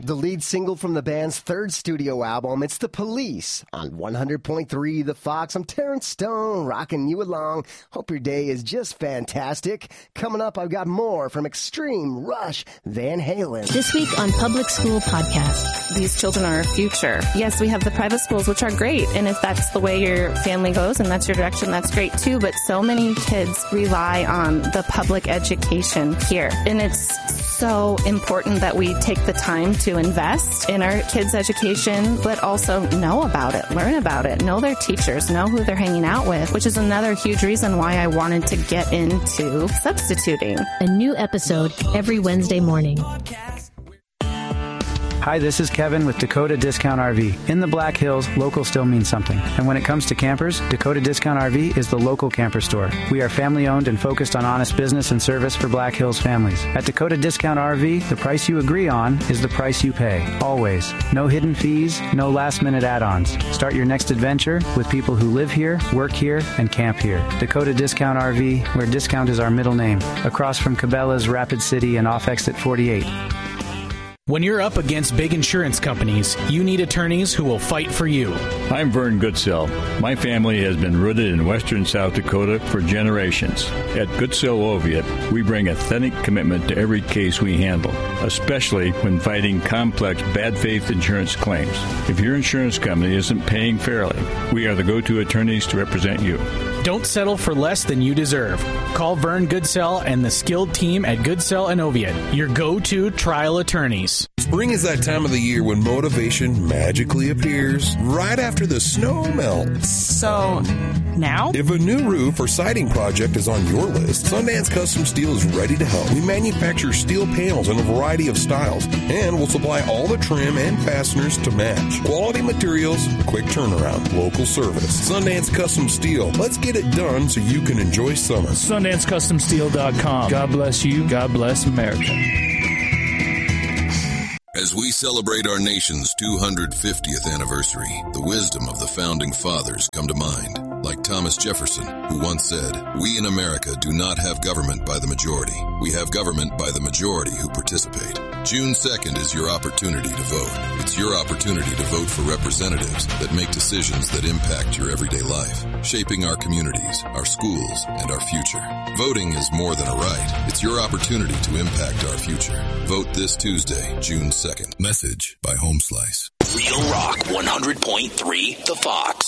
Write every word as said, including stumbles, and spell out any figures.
The lead single from the band's third studio album, it's The Police, on one hundred point three The Fox. I'm Terrence Stone, rocking you along. Hope your day is just fantastic. Coming up, I've got more from Extreme, Rush, Van Halen. This week on Public School Podcast. These children are our future. Yes, we have the private schools, which are great. And if that's the way your family goes and that's your direction, that's great too. But so many kids rely on the public education here. And it's so important that we take the time to invest in our kids' education, but also know about it, learn about it, know their teachers, know who they're hanging out with, which is another huge reason why I wanted to get into substituting. A new episode every Wednesday morning. Hi, this is Kevin with Dakota Discount R V. In the Black Hills, local still means something. And when it comes to campers, Dakota Discount R V is the local camper store. We are family owned and focused on honest business and service for Black Hills families. At Dakota Discount R V, the price you agree on is the price you pay. Always. No hidden fees, no last minute add-ons. Start your next adventure with people who live here, work here, and camp here. Dakota Discount R V, where discount is our middle name. Across from Cabela's, Rapid City, and off exit forty-eight. When you're up against big insurance companies, you need attorneys who will fight for you. I'm Vern Goodsell. My family has been rooted in western South Dakota for generations. At Goodsell Oviatt, we bring authentic commitment to every case we handle, especially when fighting complex bad faith insurance claims. If your insurance company isn't paying fairly, we are the go-to attorneys to represent you. Don't settle for less than you deserve. Call Vern Goodsell and the skilled team at Goodsell and Oviatt, your go-to trial attorneys. Spring is that time of the year when motivation magically appears right after the snow melts. So, now? If a new roof or siding project is on your list, Sundance Custom Steel is ready to help. We manufacture steel panels in a variety of styles, and we'll supply all the trim and fasteners to match. Quality materials, quick turnaround, local service. Sundance Custom Steel. Let's get it done so you can enjoy summer. Sundance Custom Steel dot com. God bless you. God bless America. As we celebrate our nation's two hundred fiftieth anniversary, the wisdom of the Founding Fathers come to mind. Like Thomas Jefferson, who once said, "We in America do not have government by the majority. We have government by the majority who participate." June second is your opportunity to vote. It's your opportunity to vote for representatives that make decisions that impact your everyday life, shaping our communities, our schools, and our future. Voting is more than a right. It's your opportunity to impact our future. Vote this Tuesday, June second. Message by Home Slice. Real Rock one hundred point three The Fox.